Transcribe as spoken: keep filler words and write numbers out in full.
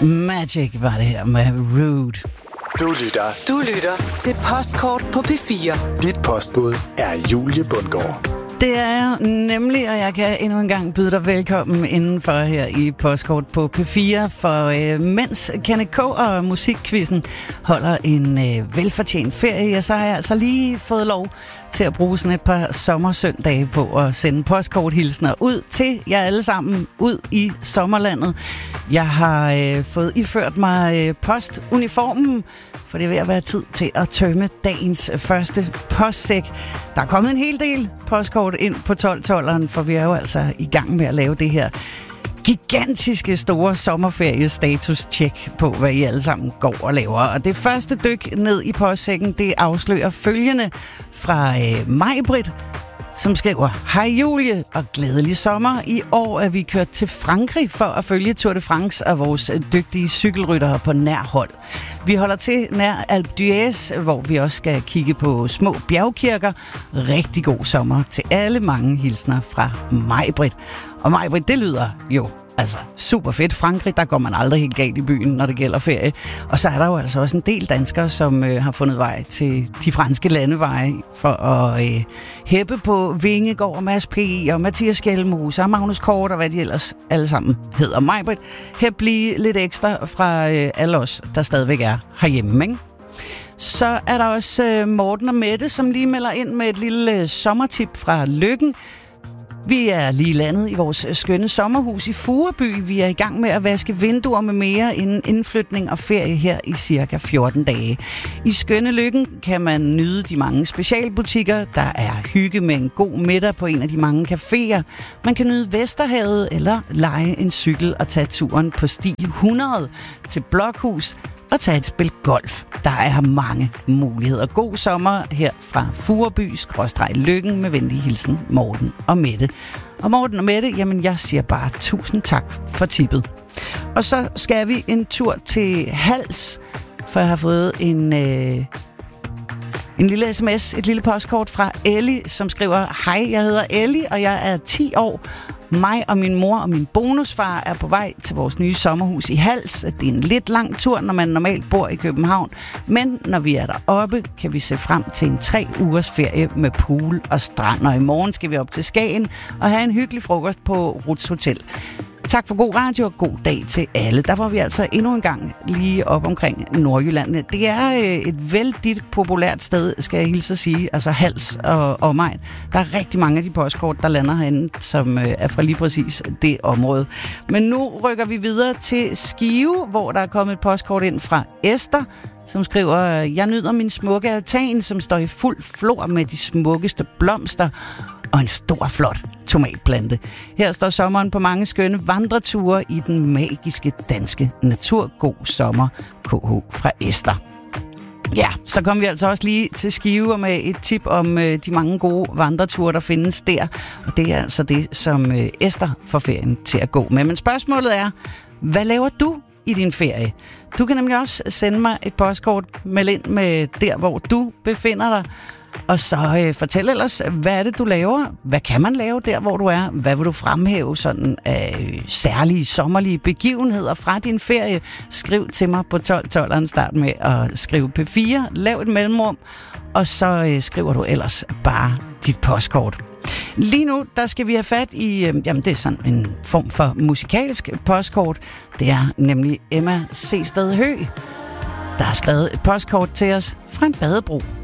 Magic var det her med Rude. Du lytter. Du lytter til Postkort på P fire. Dit postbud er Julie Bundgaard. Det er jeg nemlig, og jeg kan endnu en gang byde dig velkommen indenfor her i Postkort på P fire, for øh, mens Kenneth K. og Musikquizzen holder en øh, velfortjent ferie, ja, så har jeg altså lige fået lov til at bruge sådan et par sommersøndage på at sende postkorthilsner ud til jer alle sammen, ud i sommerlandet. Jeg har øh, fået iført mig øh, postuniformen, for det er ved at være tid til at tømme dagens første postsæk. Der er kommet en hel del postkort ind på tolv-tolveren, for vi er jo altså i gang med at lave det her gigantiske store sommerferie-status-check på, hvad I alle sammen går og laver. Og det første dyk ned i postsækken, det afslører følgende fra øh, Maj-Brit, som skriver: Hej Julie og glædelig sommer. I år er vi kørt til Frankrig for at følge Tour de France og vores dygtige cykelryttere på nær hold. Vi holder til nær Alpe d'Huez, hvor vi også skal kigge på små bjergkirker. Rigtig god sommer til alle. Mange hilsner fra Maj-Brit. Og Maj-Brit, det lyder jo altså super fedt. Frankrig, der går man aldrig helt galt i byen, når det gælder ferie. Og så er der jo altså også en del danskere, som øh, har fundet vej til de franske landeveje for at øh, hæppe på Vingegaard og Mads P. og Mathias Skjelmose og Magnus Kort og hvad de ellers alle sammen hedder. Maj-Brit, hæb lige lidt ekstra fra øh, alle os, der stadigvæk er herhjemme, ikke? Så er der også øh, Morten og Mette, som lige melder ind med et lille øh, sommertip fra Løkken. Vi er lige landet i vores skønne sommerhus i Fureby. Vi er i gang med at vaske vinduer med mere inden indflytning og ferie her i cirka fjorten dage. I skønne Løkken kan man nyde de mange specialbutikker. Der er hygge med en god middag på en af de mange caféer. Man kan nyde Vesterhavet eller leje en cykel og tage turen på sti hundrede til Blokhus og tage et spil golf. Der er mange muligheder. God sommer her fra Fureby-Løkken med venlig hilsen Morten og Mette. Og Morten og Mette, jamen jeg siger bare tusind tak for tippet. Og så skal vi en tur til Hals, for jeg har fået en, øh, en lille sms, et lille postkort fra Ellie, som skriver: Hej, jeg hedder Ellie, og jeg er ti år. Mig og min mor og min bonusfar er på vej til vores nye sommerhus i Hals. Det er en lidt lang tur, når man normalt bor i København. Men når vi er deroppe, kan vi se frem til en tre ugers ferie med pool og strand. Og i morgen skal vi op til Skagen og have en hyggelig frokost på Ruths Hotel. Tak for god radio og god dag til alle. Der var vi altså endnu en gang lige op omkring Nordjylland. Det er et vældig populært sted, skal jeg hilse at sige. Altså Hals og omegn. Der er rigtig mange af de postkort, der lander herinde, som er fra lige præcis det område. Men nu rykker vi videre til Skive, hvor der er kommet et postkort ind fra Esther, som skriver: Jeg nyder min smukke altan, som står i fuld flor med de smukkeste blomster og en stor, flot tomatplante. Her står sommeren på mange skønne vandreture i den magiske danske natur. God sommer, K H fra Esther. Ja, så kom vi altså også lige til Skive med et tip om øh, de mange gode vandreture, der findes der. Og det er altså det, som øh, Esther får ferien til at gå med. Men spørgsmålet er, hvad laver du i din ferie? Du kan nemlig også sende mig et postkort, meld ind med der, hvor du befinder dig. Og så øh, fortæl ellers, hvad er det, du laver? Hvad kan man lave der, hvor du er? Hvad vil du fremhæve sådan af øh, særlige sommerlige begivenheder fra din ferie? Skriv til mig på tolv-tolveren. Start med at skrive P fire. Lav et mellemrum, og så øh, skriver du ellers bare dit postkort. Lige nu, der skal vi have fat i, øh, jamen det er sådan en form for musikalsk postkort. Det er nemlig Emma Sested Høgh, der har skrevet et postkort til os fra en badebro.